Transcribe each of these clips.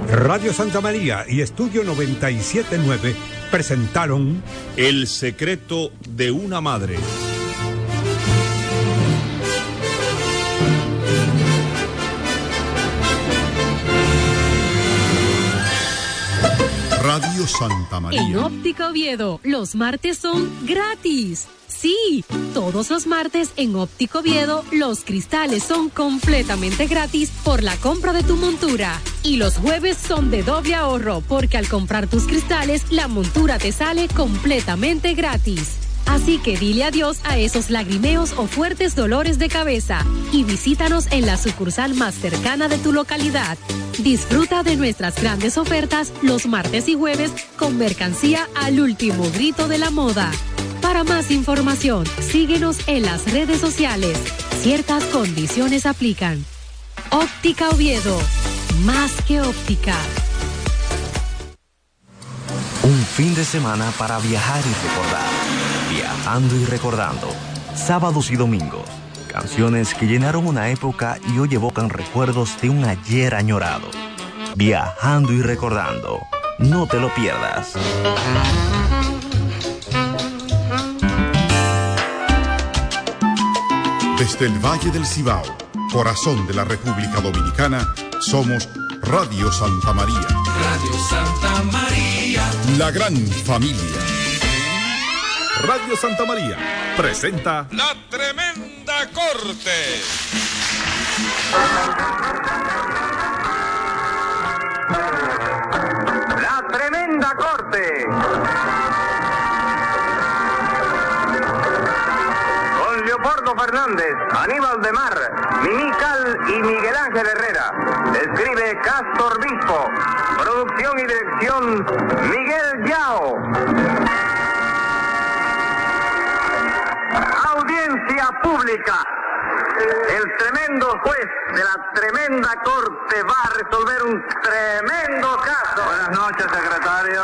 Radio Santa María y Estudio 97.9 presentaron El secreto de una madre. Radio Santa María. En Óptica Oviedo, los martes son gratis. Sí, todos los martes en Óptica Oviedo, los cristales son completamente gratis por la compra de tu montura. Y los jueves son de doble ahorro, porque al comprar tus cristales, la montura te sale completamente gratis. Así que dile adiós a esos lagrimeos o fuertes dolores de cabeza y visítanos en la sucursal más cercana de tu localidad. Disfruta de nuestras grandes ofertas los martes y jueves con mercancía al último grito de la moda. Para más información, síguenos en las redes sociales. Ciertas condiciones aplican. Óptica Oviedo, más que óptica. Un fin de semana para viajar y recordar. Viajando y recordando. Sábados y domingos. Canciones que llenaron una época y hoy evocan recuerdos de un ayer añorado. Viajando y recordando. No te lo pierdas. Desde el Valle del Cibao, corazón de la República Dominicana, somos Radio Santa María. Radio Santa María. La gran familia. Radio Santa María presenta La Tremenda Corte. La Tremenda Corte. Con Leopoldo Fernández, Aníbal de Mar, Mimical y Miguel Ángel Herrera. Escribe Castor Bispo. Producción y dirección Miguel Yao. Audiencia pública. El tremendo juez de la tremenda corte va a resolver un tremendo caso. Buenas noches, secretario.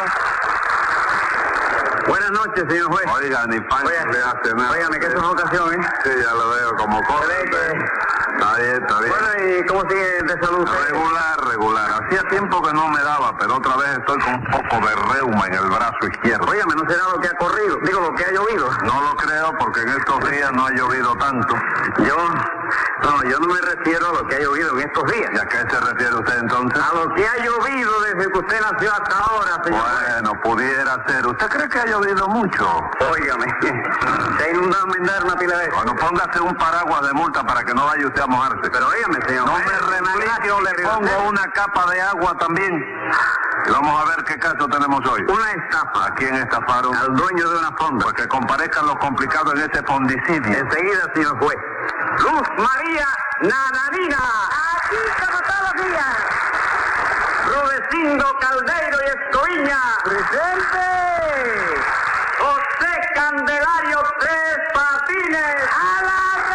Buenas noches, señor juez. Oiga, ni pan le hace nada. Óigame, que es una ocasión, ¿eh? Sí, ya lo veo como corte. Está bien, está bien. Bueno, ¿y cómo sigue de salud? Regular. Hacía tiempo que no me daba, pero otra vez estoy con un poco de reuma en el brazo izquierdo. Óigame, ¿no será lo que ha corrido? Digo, lo que ha llovido. No lo creo porque en estos días no ha llovido tanto. Yo no me refiero a lo que ha llovido en estos días. ¿Y a qué se refiere usted entonces? A lo que ha llovido desde que usted nació hasta ahora, señor. Bueno, pudiera ser. ¿Usted cree que ha llovido mucho? Óigame, se ha inundado Mendar una pila de eso. Bueno, póngase un paraguas de multa para que no vaya usted a mojarse. Pero óigame, señor. No me replique o le pongo una capa de agua también. Y vamos a ver qué caso tenemos hoy. Una estafa. ¿A quién estafaron? Al dueño de una fonda. Pues que comparezcan los complicados en ese fondicidio. Enseguida, señor juez. Luz María Nananina. Aquí como todos los días. Rudecindo Caldeiro y Escoviña. Presente. José Candelario Tres Patines. A la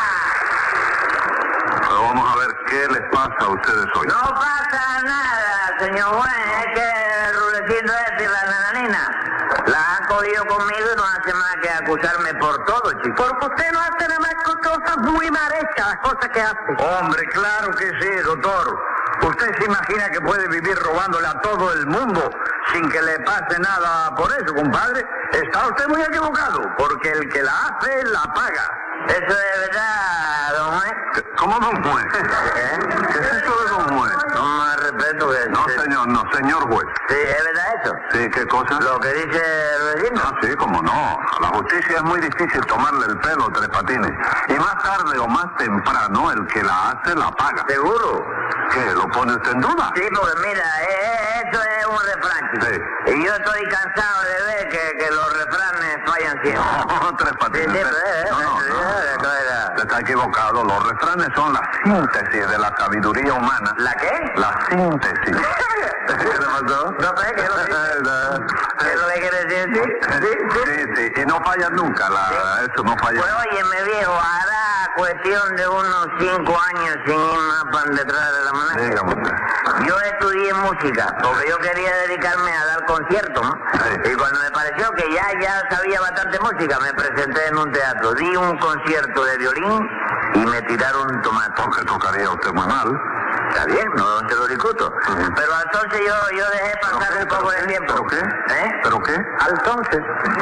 rea. Pero vamos a ver qué les pasa a ustedes hoy. No pasa nada, señor juez. Es que el Rudecindo y la Nananina la han cogido conmigo y no hace más que acusarme por todo, chico. Porque usted no hace nada más que cosas muy marechas, las cosas que hace. Hombre, claro que sí, doctor. ¿Usted se imagina que puede vivir robándole a todo el mundo sin que le pase nada por eso, compadre? Está usted muy equivocado, porque el que la hace, la paga. Eso es verdad, don juez. ¿Cómo don juez? ¿Qué es eso de don juez? No más respeto que... No, señor, no, señor juez. Sí, ¿es verdad eso? Sí, ¿qué cosa? Lo que dice el vecino. Ah, sí, cómo no. A la justicia es muy difícil tomarle el pelo a Tres Patines. Y más tarde o más temprano, el que la hace, la paga. ¿Seguro? ¿Qué? ¿Lo pone usted en duda? Sí, porque mira, eso es un refrán. Sí. Y yo estoy cansado de ver que los refranes fallan siempre. No, Tres Patines. Usted está equivocado. Los refranes son la síntesis de la sabiduría humana. ¿La qué? La síntesis. ¿Qué le pasó? No sé, ¿qué es lo que quiere decir? Sí. Y no falla nunca. Eso no falla. Pues óyeme, viejo, hará cuestión de unos 5 años sin ir más para detrás de la manera. Dígame usted. Yo estudié música porque yo quería dedicarme a dar conciertos, ¿no? Sí. Y cuando me pareció que ya sabía bastante música, me presenté en un teatro, di un concierto de violín y me tiraron tomate. Porque tocaría usted muy mal. Está bien, no se lo discuto. Pero entonces yo dejé pasar un poco de tiempo. ¿Pero qué? ¿Pero qué? Entonces.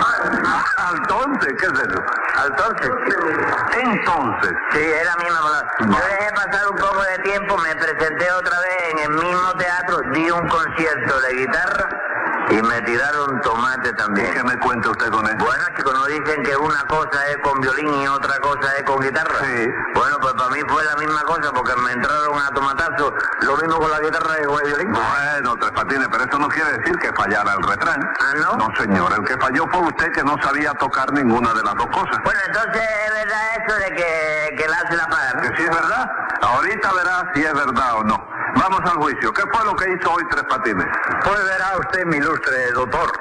¿Entonces? ¿Qué es eso? Entonces. Entonces. Sí, es la misma palabra. Yo dejé pasar un poco de tiempo, me presenté otra vez en el mismo teatro, di un concierto de guitarra y me tiraron tomate también. ¿Qué me cuenta usted con eso? Bueno, chicos, ¿no dicen que una cosa es con violín y otra cosa es con guitarra? Sí. Bueno, pues para mí fue la misma cosa porque me entraron a tomatazo, lo mismo con la guitarra que con el violín. Bueno, Tres Patines, pero eso no quiere decir que fallara el refrán. ¿Ah, no? No, señor, el que falló fue usted que no sabía tocar ninguna de las dos cosas. Bueno, entonces es verdad eso de que la hace la paga, ¿no? Que sí es verdad. Ahorita verá si es verdad o no. Vamos al juicio. ¿Qué fue lo que hizo hoy Tres Patines? Pues verá usted, mi ilustre doctor.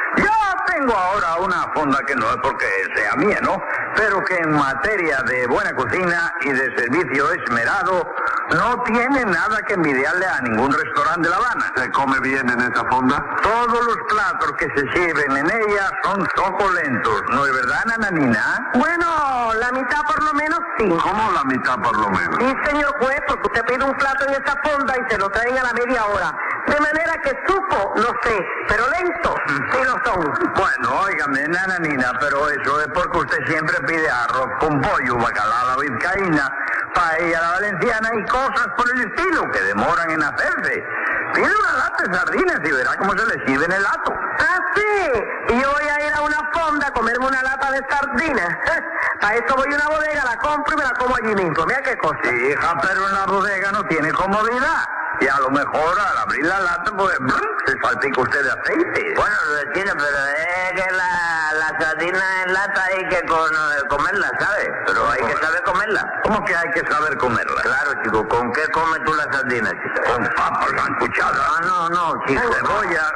Ya tengo ahora una fonda que no es porque sea mía, ¿no? Pero que en materia de buena cocina y de servicio esmerado no tiene nada que envidiarle a ningún restaurante de La Habana. ¿Se come bien en esa fonda? Todos los platos que se sirven en ella son suculentos, ¿no es verdad, nananina? Bueno, la mitad por lo menos sí. ¿Cómo la mitad por lo menos? Sí, señor juez, porque usted pide un plato en esta fonda y se lo traen a la media hora. De manera que supo, no sé, pero lento, sí lo son. Bueno, óigame, nananina, pero eso es porque usted siempre pide arroz con pollo, bacalao a la vizcaína, paella a la valenciana y cosas por el estilo que demoran en hacerse. Pide una lata de sardinas y verá cómo se le sirve en el lato. Ah, sí, y yo voy a ir a una fonda a comerme una lata de sardinas. Para eso voy a una bodega, la compro y me la como allí mismo. Mira qué cosa. Sí, hija, pero en la bodega no tiene comodidad. Y a lo mejor al abrir la lata, pues, se salpica usted de aceite. Bueno, lo entiendo, pero es que la sardina en lata hay que comerla, ¿sabes? Pero hay que saber comerla. ¿Cómo que hay que saber comerla? Claro, chico, ¿con qué comes tú la sardina, chico? Con papas sancochadas. Ah, no, chico. Cebollas.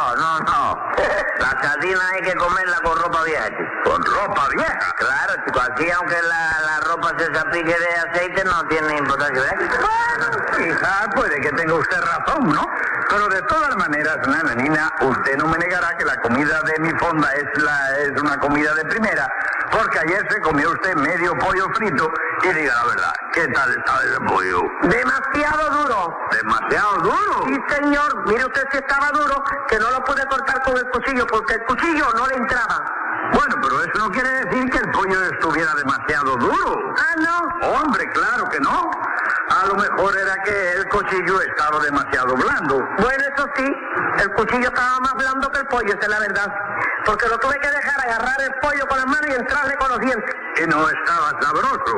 No. La sardina hay que comerla con ropa vieja, chico. ¿Con ropa vieja? Claro, chico, así aunque la ropa se salpique de aceite no tiene importancia, ¿verdad? Bueno, hija, puede que tenga usted razón, ¿no? Pero de todas maneras, nananina, usted no me negará que la comida de mi fonda es una comida de primera, porque ayer se comió usted medio pollo frito, y diga la verdad, ¿qué tal está ese pollo? Demasiado duro. ¿Demasiado duro? Sí, señor. Mire usted si estaba duro, que no lo pude cortar con el cuchillo, porque el cuchillo no le entraba. Bueno, pero eso no quiere decir que el pollo estuviera demasiado duro. Ah, ¿no? Hombre, claro que no. A lo mejor era que el cuchillo estaba demasiado blando. Bueno, eso sí, el cuchillo estaba más blando que el pollo, esa es la verdad. Porque lo tuve que dejar agarrar el pollo con las manos y entrarle con los dientes. Y no estaba sabroso.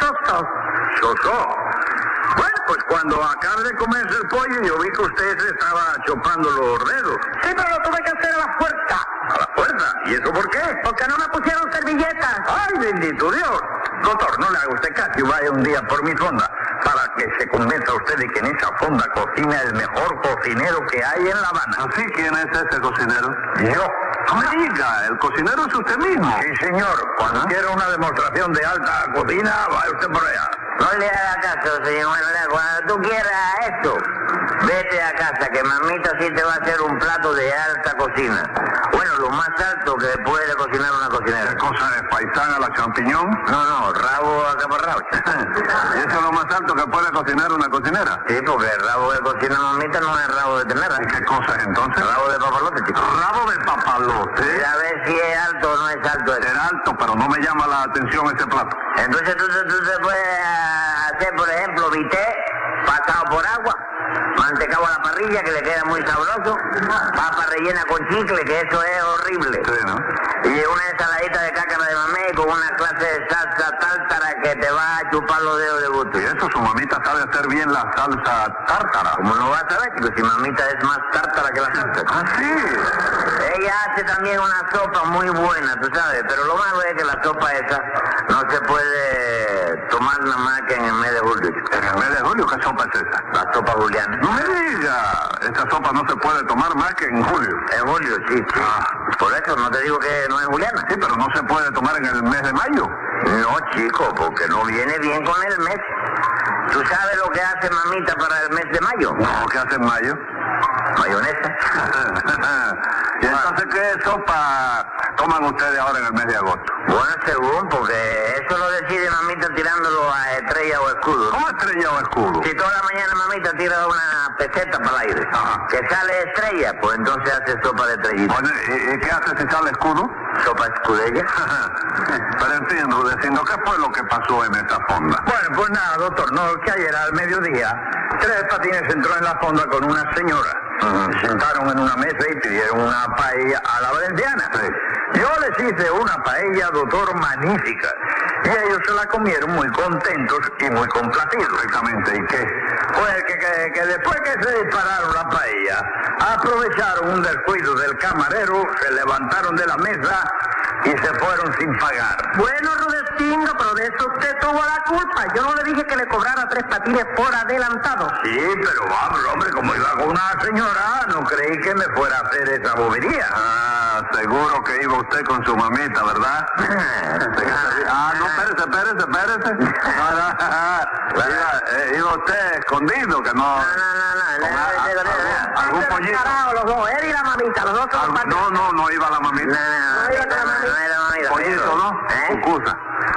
Sosó. Bueno, pues cuando acabe de comerse el pollo, yo vi que usted se estaba chopando los dedos. Sí, pero lo tuve que hacer a la fuerza. ¿A la fuerza? ¿Y eso por qué? Porque no me pusieron servilletas. ¡Ay, bendito Dios! Doctor, no le haga usted caso y vaya un día por mi fonda para que se convenza usted de que en esa fonda cocina el mejor cocinero que hay en La Habana. ¿Así quién es ese cocinero? Yo. No me diga, el cocinero es usted mismo. Sí, señor. Cuando quiera una demostración de alta cocina, vaya usted por allá. No le haga caso, señor Manuel. Cuando tú quieras eso, vete a casa, que mamita sí te va a hacer un plato de alta cocina. Bueno, lo más alto que puede cocinar una cocinera. ¿Qué cosa es? ¿Paisana la champiñón? No, rabo acaparrado. ¿Y eso es lo más alto que puede cocinar una cocinera? Sí, porque el rabo que cocina mamita no es rabo de ternera. ¿Y qué cosa es entonces? Rabo de papalote, chico. ¿Rabo de papalote? A ver si es alto o no es alto. Será alto, pero no me llama la atención ese plato. Entonces tú te puedes hacer, por ejemplo, bité pasado por agua, mantecado a la parrilla, que le queda muy sabroso, papa rellena con chicle, que eso es horrible. Sí, ¿no? Y una ensaladita de cácara de mamey con una clase de salsa tártara que te va a chupar los dedos de gusto. Y eso, su mamita sabe hacer bien la salsa tártara. ¿Cómo no vas a saber, chico? Si mamita es más tártara que la salsa. ¿Ah, sí? Ella hace también una sopa muy buena, tú sabes, pero lo malo es que la sopa esa no se puede tomar nada más que en el mes de julio. ¿En el mes de julio qué sopa es esa? La sopa juliana. No me diga, esa sopa no se puede tomar más que en julio. En julio, sí. Por eso no te digo que no es juliana. Sí, pero no se puede tomar en el mes de mayo. No, chico, porque no viene bien con el mes. ¿Tú sabes lo que hace mamita para el mes de mayo? No, ¿qué hace en mayo? mayonesa. ¿Y entonces qué sopa toman ustedes ahora en el mes de agosto? Bueno, según, porque eso lo decide mamita tirándolo a estrella o escudo. ¿Cómo estrella o escudo? Si toda la mañana mamita tira una peseta para el aire, que sale estrella, pues entonces hace sopa de estrellita. Bueno, ¿y qué hace si sale escudo? Sopa escudella. Pero en fin, Rudecindo, ¿qué fue lo que pasó en esta fonda? Bueno, pues nada, doctor, no, que ayer al mediodía, Tres Patines entró en la fonda con una señora. Se sentaron en una mesa y pidieron una paella a la valenciana. Sí. Yo les hice una paella, doctor, magnífica. Y ellos se la comieron muy contentos y muy complacidos. Exactamente, ¿y qué? Pues que después que se dispararon la paella, aprovecharon un descuido del camarero, se levantaron de la mesa y se fueron sin pagar. Bueno, Rudecindo, pero de eso usted tuvo la culpa. Yo no le dije que le cobrara Tres Patines por adelantado. Sí, pero vamos, hombre, como iba con una señora, no creí que me fuera a hacer esa bobería. Ah, seguro que iba usted con su mamita, ¿verdad? No, espérese. Iba usted escondido, que no... ¿Algún pollito? Los dos, él y la mamita, los dos son No iba la mamita. No era mamita. Pollito, ¿no? Cucusa.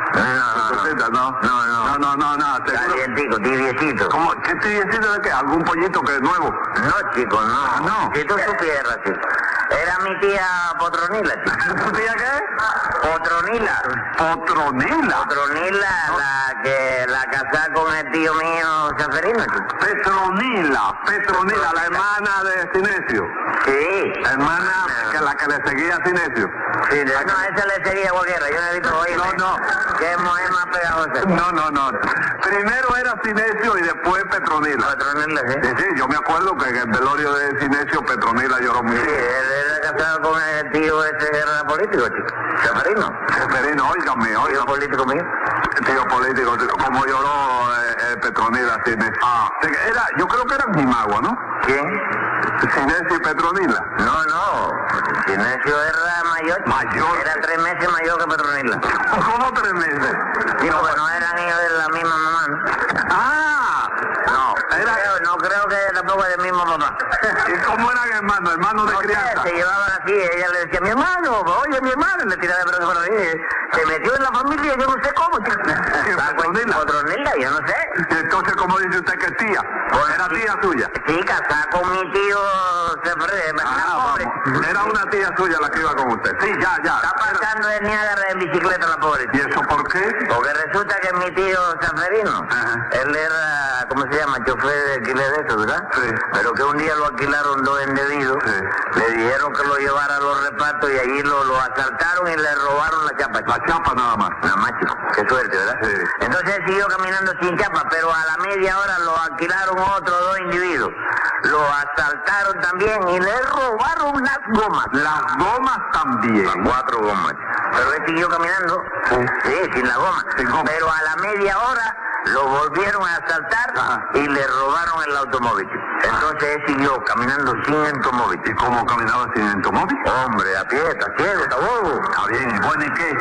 No. Calientico, tibiecito. ¿Cómo? ¿Qué tibiecito de qué? ¿Algún pollito que es nuevo? No, chico, no. No. Si tú supieras, chico. Era mi tía Potronila, chico. ¿Tu tía qué? Potronila. ¿Potronila? Potronila, la casada con el tío mío Seferino, chico. Petronila, la hermana de Sinesio. Sí. La hermana la que le seguía a Sinesio. Sí, no, esa le seguía a cualquiera. Yo necesito oír. No. ¿Qué es más pegajosa? No. Primero era Sinesio y después Petronila. Petronila, sí. Sí, yo me acuerdo que en el velorio de Sinesio Petronila lloró mucho. Sí, él era casado con el tío ese que era político, chico. Seferino, óigame. Tío político mío. Tío político, como lloró Petronila, Sinesio. Yo creo que eran Jimagua, ¿no? ¿Quién? Sinesio y Petronila. No. Sinesio era mayor. Era 3 meses mayor que Petronila. ¿Cómo 3 meses? Digo que no eran hijos de la misma mamá, ¿no? No creo que tampoco es del mismo papá. ¿Y cómo eran hermanos de crianza? Se llevaban así, ella le decía, mi hermano, le tiraba de brazos por ahí, se metió en la familia, yo no sé cómo. Petronila, yo no sé. Entonces, ¿cómo dice usted que es tía? ¿Era tía suya? Sí, casada con mi tío Era una tía suya la que iba con usted. Sí, ya. Está pasando el Niágara en bicicleta la pobre. ¿Y eso por qué? Porque resulta que mi tío Seferino, él era, ¿cómo se llama? Chofer de alquiler de eso, ¿verdad? Sí. Pero que un día lo alquilaron 2 indebidos, le dijeron que lo llevara a los repartos y allí lo asaltaron y le robaron la chapa. La chapa nada más. Nada más, chico. Qué suerte, ¿verdad? Sí. Entonces él siguió caminando sin chapa, pero a la media hora lo alquilaron otros 2 individuos. Lo asaltaron también y le robaron las gomas. Las gomas también. Las 4 gomas. Pero él siguió caminando, sí, sin la goma. Pero a la media hora lo volvieron a asaltar y le robaron el automóvil. Entonces él siguió caminando sin automóvil. ¿Y cómo caminaba sin automóvil? Hombre, a pie, está ciego, está bobo. Está bien, ¿y bueno y qué?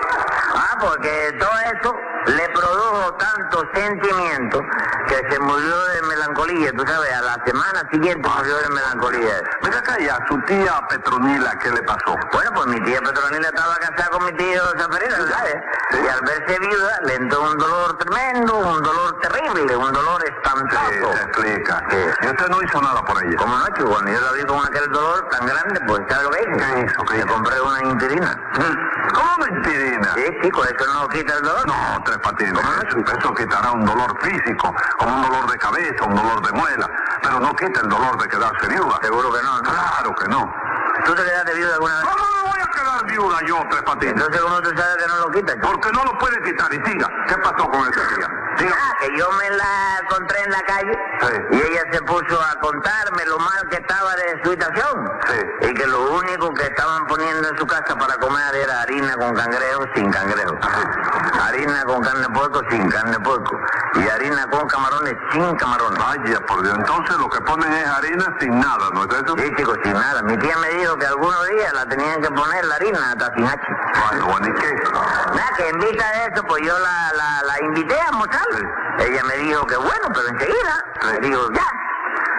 Porque todo eso le produjo tanto sentimiento que se murió de melancolía, tú sabes, a la semana siguiente murió de melancolía. Ven acá ya, su tía Petronila, ¿qué le pasó? Bueno, pues mi tía Petronila estaba casada con mi tío Seferino, ¿sabes? Sí. Y al verse viuda le entró un dolor tremendo, un dolor terrible, un dolor espantoso. Sí, se explica. Sí. ¿Y usted no hizo nada por ella? Como no, chico, cuando yo la vi con aquel dolor tan grande, pues ¿sabes lo que hice? ¿Qué hizo? Le compré una intirina. ¿Cómo mentirina? Sí, chico, eso no quita el dolor. No, Tres Patines, eso quitará un dolor físico, como un dolor de cabeza, un dolor de muela, pero no quita el dolor de quedarse viuda. Seguro que no, ¿no? Claro que no. ¿Tú te quedaste viuda alguna vez? ¿Cómo me voy a quedar viuda yo, Tres Patines? Entonces, ¿cómo tú sabes que no lo quita, chico? Porque no lo puede quitar. Y siga, ¿qué pasó con esa tía? Que yo me la encontré en la calle y ella se puso a contarme lo mal que estaba de su situación y que lo único que estaban poniendo en su casa para comer era harina con cangrejo sin cangrejo, harina con carne de puerco sin carne de puerco y harina con camarones sin camarones. Vaya, por Dios, entonces lo que ponen es harina sin nada, ¿no es eso? Sí, chicos, sin nada. Mi tía me dijo que algunos días la tenían que poner la harina hasta sin H. Bueno, ¿y qué? Nada, que en vista de eso, pues yo la invité a almorzar. Ella me dijo que bueno, pero enseguida. Me dijo, ya.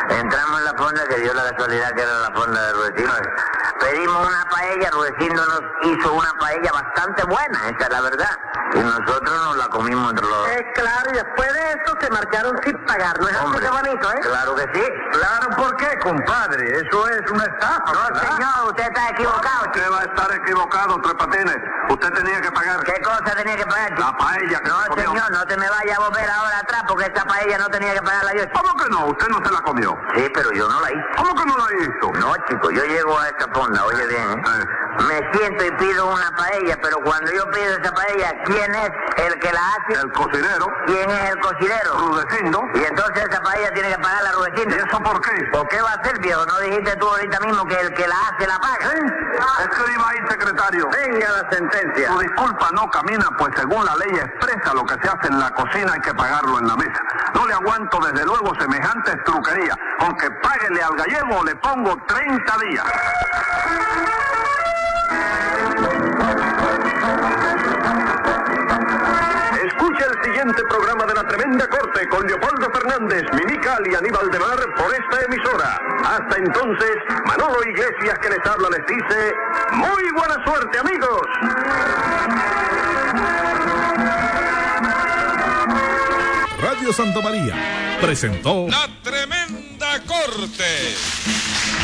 Entramos en la fonda, que dio la casualidad que era la fonda de Rudecindo. Pedimos una paella, Rudecindo nos hizo una paella bastante buena, esa es la verdad. Y nosotros nos la comimos entre los dos. Claro, y después de eso se marcharon sin pagar, ¿no es así de bonito, Claro que sí. Claro, ¿por qué, compadre? Eso es una estafa, No, ¿verdad? señor, usted está equivocado, chico. Usted va a estar equivocado, Tres Patines. Usted tenía que pagar. ¿Qué cosa tenía que pagar, chico? La paella que No, se comió. señor, no te me vaya a volver ahora atrás, porque esa paella no tenía que pagarla yo, chico. ¿Cómo que no? Usted no se la comió. Sí, pero yo no la hice. ¿Cómo que no la hizo? No, chico, yo llego a esta fonda, oye bien, me siento y pido una paella, pero cuando yo pido esa paella, ¿quién es el que la hace? El cocinero. ¿Quién es el cocinero? Rudecindo. Y entonces esa paella tiene que pagarla Rudecindo. ¿Y eso por qué? ¿Por qué va a ser, viejo? ¿No dijiste tú ahorita mismo que el que la hace la paga? Escriba ahí, secretario. Venga la sentencia. Su disculpa no camina, pues según la ley expresa lo que se hace en la cocina hay que pagarlo en la mesa. No le aguanto desde luego semejante estruquería. Aunque páguele al gallego le pongo 30 días. Escucha el siguiente programa de La Tremenda Corte con Leopoldo Fernández, Mimical y Aníbal de Mar por esta emisora. Hasta entonces, Manolo Iglesias que les habla les dice, ¡muy buena suerte, amigos! Radio Santa María presentó La Tremenda Corte.